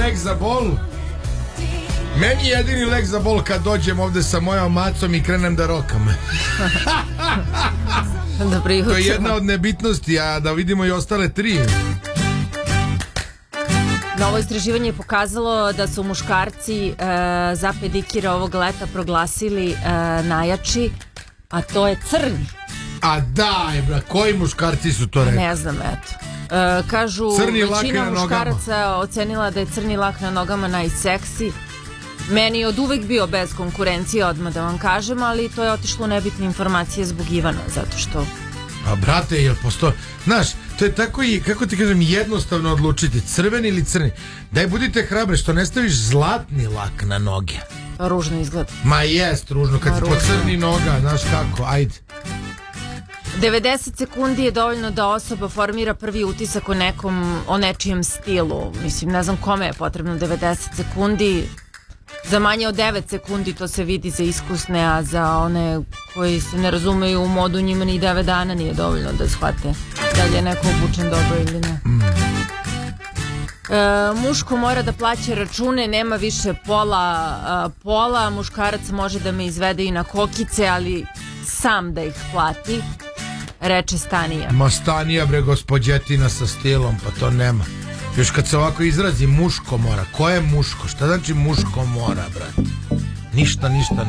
lek za bol? Meni je jedini lek za bol kad dođem ovde sa mojom macom i krenem da rokam. To je jedna od nebitnosti, a da vidimo i ostale tri. Novo istraživanje je pokazalo da su muškarci za pedikire ovog leta proglasili najjači, a to je crni. A daj, bra, koji muškarci su to rekli? Ne znam, eto. Kažu, većina muškaraca ocenila da je crni lak na nogama najseksi. Meni je od uvek bio bez konkurencije, odmah da vam kažem, ali to je otišlo u nebitne informacije zbog Ivana, zato što... A brate, jel postoji... Znaš, to je tako i, kako ti kažem, jednostavno odlučiti, crveni ili crni. Daj, budite hrabre, što ne staviš zlatni lak na noge. Ružno izgleda. Ma jest, ružno, kad ti po crni noga, znaš kako, ajde. 90 sekundi je dovoljno da osoba formira prvi utisak o nečijem stilu. Mislim, ne znam kome je potrebno 90 sekundi. Za manje od 9 sekundi to se vidi za iskusne, a za one koji se ne razumeju u modu, njima ni 9 dana nije dovoljno da shvate da li je neko obučen dobro ili ne. Muško mora da plaća račune, nema više pola, muškarac može da me izvede i na kokice, ali sam da ih plati, reče Stanija. Ma Stanija, bre, gospođetina sa stilom, pa to nema. Još kad se ovako izrazi muško mora, ko je muško? Šta znači muško mora, brate? Ništa ne